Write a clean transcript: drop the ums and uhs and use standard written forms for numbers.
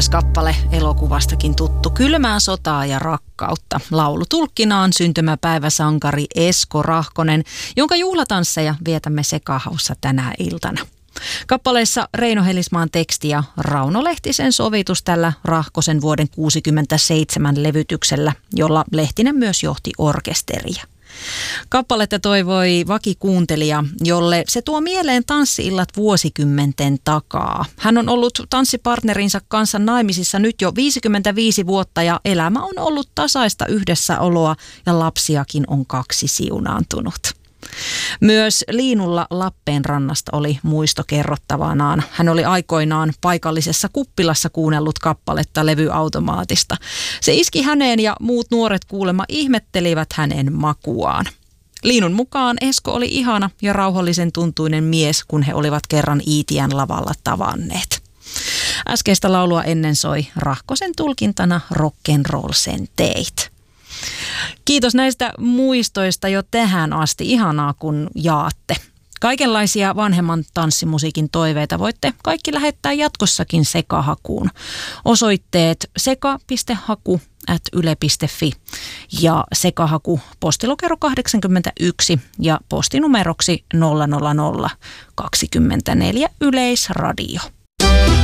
Rakas kappale, elokuvastakin tuttu. Kylmää sotaa ja rakkautta. Laulutulkkinaan syntymäpäiväsankari Esko Rahkonen, jonka juhlatansseja vietämme Sekahaussa tänä iltana. Kappaleessa Reino Helismaan teksti ja Rauno Lehtisen sovitus tällä Rahkosen vuoden 1967 levytyksellä, jolla Lehtinen myös johti orkesteria. Kappaletta toivoi vakikuuntelija, jolle se tuo mieleen tanssi-illat vuosikymmenten takaa. Hän on ollut tanssipartnerinsa kanssa naimisissa nyt jo 55 vuotta ja elämä on ollut tasaista yhdessäoloa ja lapsiakin on 2 siunaantunut. Myös Liinulla Lappeenrannasta oli muisto kerrottavanaan. Hän oli aikoinaan paikallisessa kuppilassa kuunnellut kappaletta levyautomaatista. Se iski häneen ja muut nuoret kuulemma ihmettelivät hänen makuaan. Liinun mukaan Esko oli ihana ja rauhallisen tuntuinen mies, kun he olivat kerran Iitiän lavalla tavanneet. Äskeistä laulua ennen soi Rahkosen tulkintana Rock'n'Roll sen teit. Kiitos näistä muistoista jo tähän asti. Ihanaa, kun jaatte. Kaikenlaisia vanhemman tanssimusiikin toiveita voitte kaikki lähettää jatkossakin Sekahakuun. Osoitteet seka.haku@yle.fi ja Sekahaku postilokero 81 ja postinumeroksi 00024 Yleisradio.